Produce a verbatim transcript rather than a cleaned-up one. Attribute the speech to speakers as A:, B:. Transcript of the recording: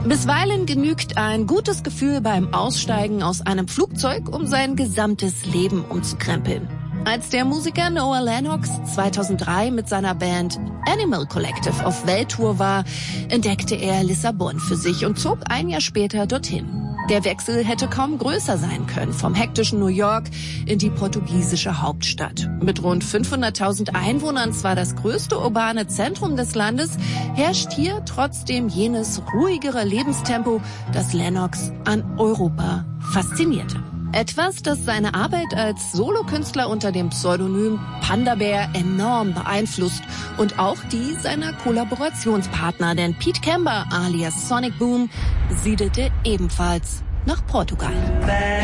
A: Bisweilen genügt ein gutes Gefühl beim Aussteigen aus einem Flugzeug, um sein gesamtes Leben umzukrempeln. Als der Musiker Noah Lennox zweitausenddrei mit seiner Band Animal Collective auf Welttour war, entdeckte er Lissabon für sich und zog ein Jahr später dorthin. Der Wechsel hätte kaum größer sein können, vom hektischen New York in die portugiesische Hauptstadt. Mit rund fünfhunderttausend Einwohnern zwar das größte urbane Zentrum des Landes, herrscht hier trotzdem jenes ruhigere Lebenstempo, das Lennox an Europa faszinierte. Etwas, das seine Arbeit als Solokünstler unter dem Pseudonym Panda Bear enorm beeinflusst und auch die seiner Kollaborationspartner, denn Pete Kember alias Sonic Boom siedelte ebenfalls nach Portugal.